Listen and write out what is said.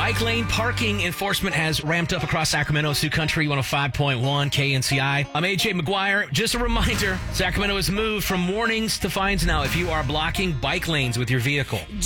Bike lane parking enforcement has ramped up across Sacramento, Sioux Country, 105.1 KNCI. I'm AJ McGuire. Just a reminder, Sacramento has moved from warnings to fines now if you are blocking bike lanes with your vehicle.